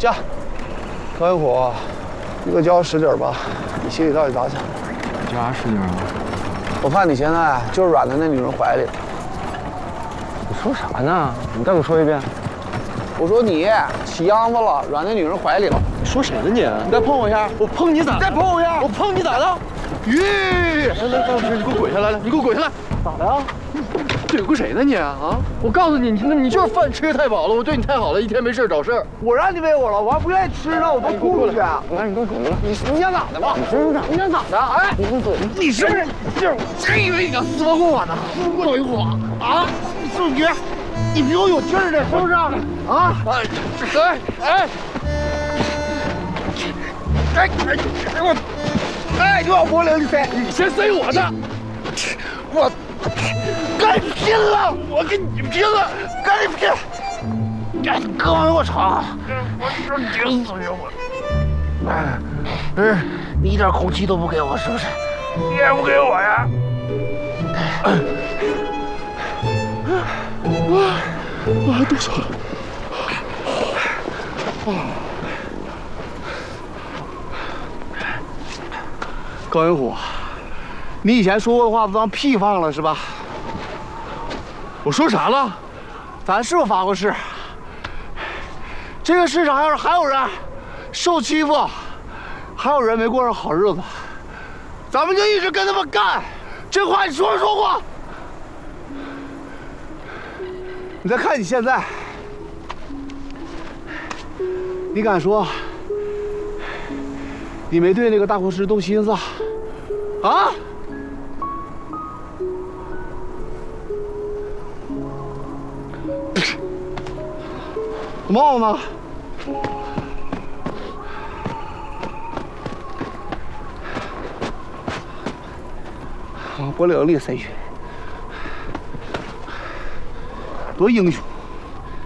驾，高云虎，你给我叫我使点吧，你心里到底咋想？ 叫啥使劲啊？ 我看你现在就是软在那女人怀里了。 你说啥呢？你再给我说一遍。 我说你起秧子了，软在女人怀里了。 你说谁呢你？ 你再碰我一下， 我碰你咋？ 再碰我一下， 我碰你咋的？ 吁！ 来，高老师，你给我滚下来！你给我滚下来！咋的呀？对付谁呢你啊？我告诉你，你就是饭吃的太饱了，我对你太好了，一天没事找事儿。 我让你喂我了，我还不愿意吃呢，我都吐出去。 来，你给我滚过来！ 你想咋的吧？你想咋的？哎，你是不是就是真以为你能撕不过我呢？撕不过老一虎啊？宋局，你比我有劲儿的，是不是？啊！哎，又要摸两塞，你先塞我的，我跟你拼了！我跟你拼了！跟你拼！哎，哥们，我操！我说顶死我！你一点空气都不给我，是不是？你也不给我呀？我肚子疼。高云虎，你以前说过的话都当屁放了是吧？ 我说啥了？ 咱是不是发过誓？这个市场要是还有人受欺负，还有人没过上好日子，咱们就一直跟他们干。这话你说没说过？你再看你现在，你敢说你没对那个大护士动心思啊？忘了吗？往脖领里塞去，多英雄！